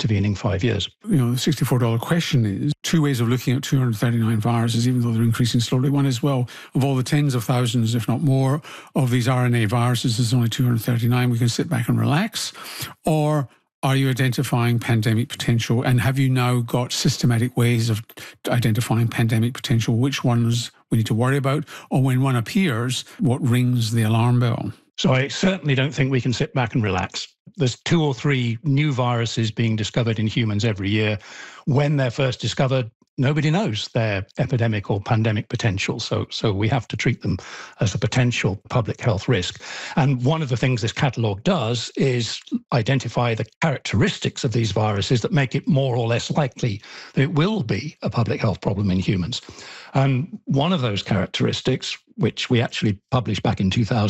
intervening 5 years. The $64 question is two ways of looking at 239 viruses, even though they're increasing slowly. One is, well, of all the tens of thousands, if not more, of these RNA viruses, there's only 239. We can sit back and relax. Or are you identifying pandemic potential? And have you now got systematic ways of identifying pandemic potential? Which ones we need to worry about? Or when one appears, what rings the alarm bell? So I certainly don't think we can sit back and relax. There's 2 or 3 new viruses being discovered in humans every year. When they're first discovered, nobody knows their epidemic or pandemic potential. So we have to treat them as a potential public health risk. And one of the things this catalogue does is identify the characteristics of these viruses that make it more or less likely that it will be a public health problem in humans. And one of those characteristics, which we actually published back in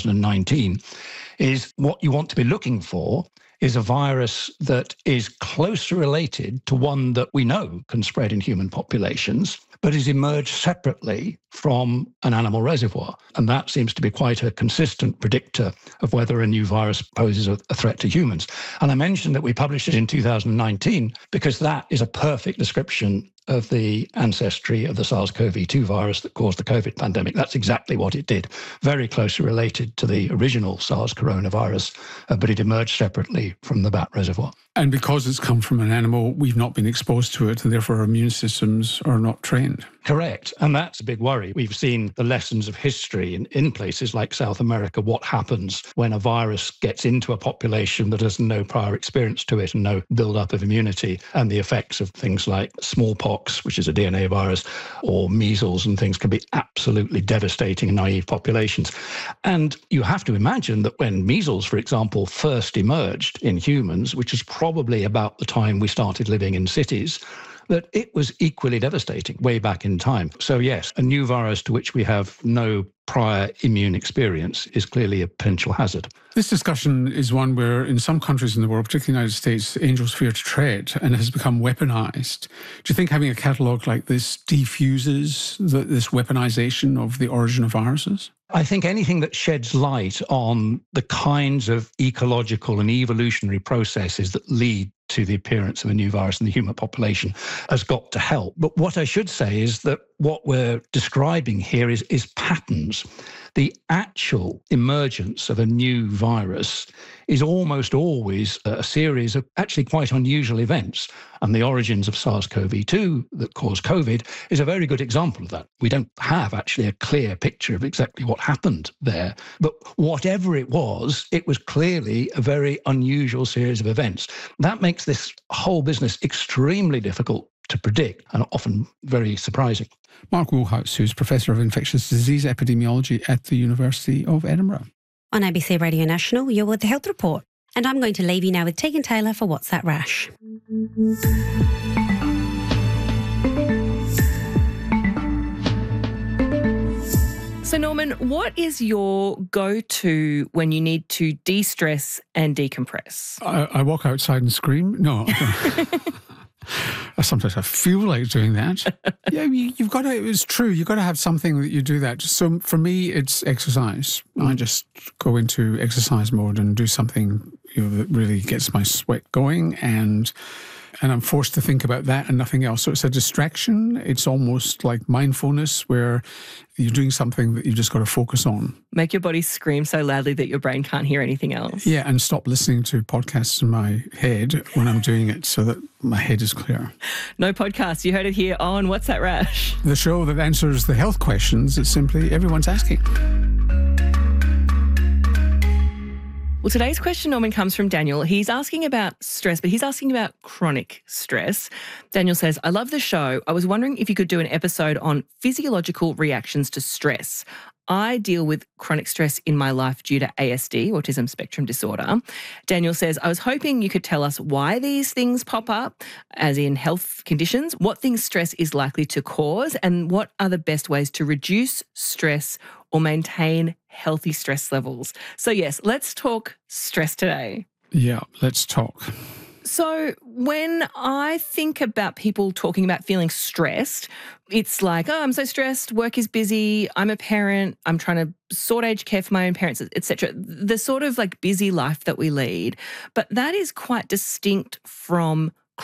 2019, is what you want to be looking for is a virus that is closely related to one that we know can spread in human populations, but is emerged separately from an animal reservoir. And that seems to be quite a consistent predictor of whether a new virus poses a threat to humans. And I mentioned that we published it in 2019 because that is a perfect description of the ancestry of the SARS-CoV-2 virus that caused the COVID pandemic. That's exactly what it did. Very closely related to the original SARS coronavirus, but it emerged separately from the bat reservoir. And because it's come from an animal, we've not been exposed to it, and therefore our immune systems are not trained. Correct. And that's a big worry. We've seen the lessons of history in places like South America, what happens when a virus gets into a population that has no prior experience to it and no build-up of immunity, and the effects of things like smallpox, which is a DNA virus, or measles and things can be absolutely devastating in naive populations. And you have to imagine that when measles, for example, first emerged in humans, which is probably about the time we started living in cities, that it was equally devastating way back in time. So yes, a new virus to which we have no prior immune experience is clearly a potential hazard. This discussion is one where in some countries in the world, particularly the United States, angels fear to tread and has become weaponized. Do you think having a catalogue like this defuses this weaponization of the origin of viruses? I think anything that sheds light on the kinds of ecological and evolutionary processes that lead to the appearance of a new virus in the human population has got to help. But what I should say is that what we're describing here is patterns. The actual emergence of a new virus is almost always a series of actually quite unusual events. And the origins of SARS-CoV-2 that caused COVID is a very good example of that. We don't have actually a clear picture of exactly what happened there. But whatever it was clearly a very unusual series of events. That makes this whole business extremely difficult to predict and often very surprising. Mark Woolhouse, who's Professor of Infectious Disease Epidemiology at the University of Edinburgh. On ABC Radio National, you're with The Health Report. And I'm going to leave you now with Tegan Taylor for What's That Rash? So Norman, what is your go-to when you need to de-stress and decompress? I walk outside and scream. No, sometimes I feel like doing that. Yeah, you've got to, it's true, you've got to have something that you do that. So for me, it's exercise. I just go into exercise mode and do something that really gets my sweat going, and I'm forced to think about that and nothing else. So it's a distraction. It's almost like mindfulness where you're doing something that you've just got to focus on. Make your body scream so loudly that your brain can't hear anything else. Yeah, and stop listening to podcasts in my head when I'm doing it so that my head is clear. No podcasts. You heard it here on What's That Rash? The show that answers the health questions that simply everyone's asking. Well, today's question, Norman, comes from Daniel. He's asking about stress, but he's asking about chronic stress. Daniel says, I love the show. I was wondering if you could do an episode on physiological reactions to stress. I deal with chronic stress in my life due to ASD, autism spectrum disorder. Daniel says, I was hoping you could tell us why these things pop up, as in health conditions, what things stress is likely to cause, and what are the best ways to reduce stress or maintain healthy stress levels. So yes, let's talk stress today. Yeah, let's talk. So when I think about people talking about feeling stressed, it's like, oh, I'm so stressed, work is busy, I'm a parent, I'm trying to sort age care for my own parents, etc. The sort of like busy life that we lead. But that is quite distinct from